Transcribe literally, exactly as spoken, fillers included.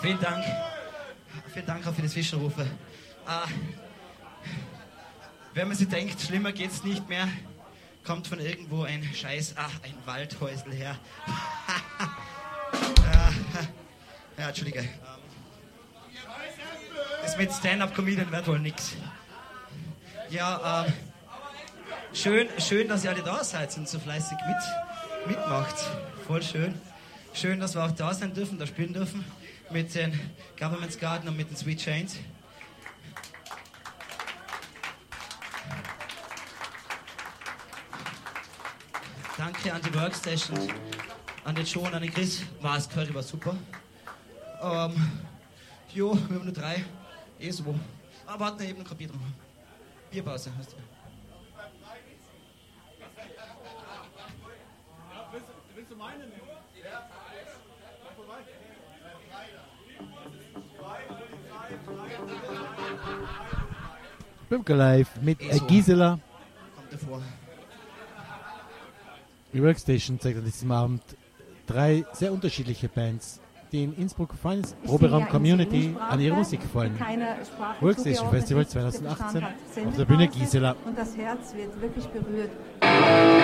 Vielen Dank. Vielen Dank auch für die Zwischenrufe. Äh, wenn man sich denkt, schlimmer geht's nicht mehr, kommt von irgendwo ein Scheiß, ach, ein Waldhäusl her. äh, ja, Entschuldige. Ähm, das mit Stand-Up-Comedian wird wohl nix. Ja, ähm, schön, schön, dass ihr alle da seid und so fleißig mit, mitmacht. Voll schön. Schön, dass wir auch da sein dürfen, da spielen dürfen. Mit den Government's Garden und mit den Sweet Chains. Danke an die Workstation, an den John, an den Chris. War es, Curry war super. Ähm, jo, wir haben nur drei. Eh so. Ah, warten, eben noch ein Bier drum. Bierpause, hast du. Willst du meine nehmen? Bimker Live mit Eh äh, so. Gisela. Kommt davor. Die Workstation zeigt an diesem Abend drei sehr unterschiedliche Bands, die in Innsbruck Finest Proberaum Community an ihre Musik gefallen. Workstation Festival zwanzig achtzehn auf der Bühne Gisela. Und das Herz wird wirklich berührt.